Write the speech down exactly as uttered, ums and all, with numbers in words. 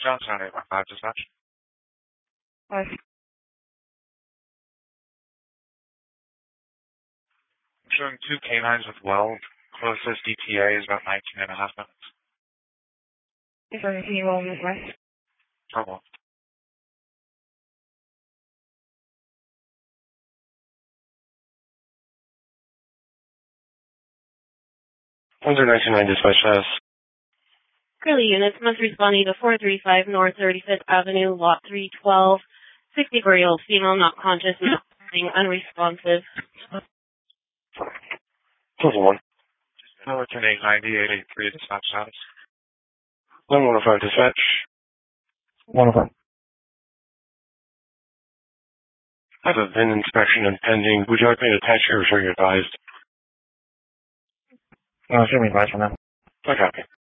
Johnson eight one five dispatch. Five. I'm showing two canines with weld. Closest E T A is about nineteen and a half minutes. Is there anything wrong with West? Trouble. one zero nine two nine dispatch status. Curly units must respond to four three five North thirty-fifth Avenue, Lot three twelve. sixty-four-year-old female, not conscious, not breathing, unresponsive. one. Number ten eight ninety eight eight three dispatch status. one one five dispatch. one oh five. I have a V I N inspection impending. Would you like me to attach here or show you advised? No, show me advice on that. I copy.